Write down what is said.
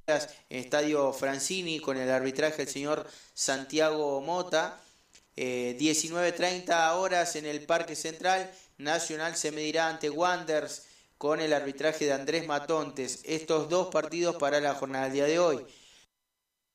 Estadio Francini con el arbitraje del señor Santiago Mota. 19:30 horas en el Parque Central, Nacional se medirá ante Wanderers con el arbitraje de Andrés Matontes. Estos dos partidos para la jornada del día de hoy.